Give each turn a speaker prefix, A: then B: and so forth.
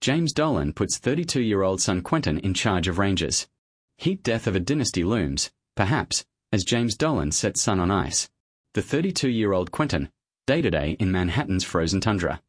A: James Dolan puts 32-year-old son Quentin in charge of Rangers. Heat death of a dynasty looms, perhaps, as James Dolan sets son on ice. The 32-year-old Quentin, day-to-day in Manhattan's frozen tundra.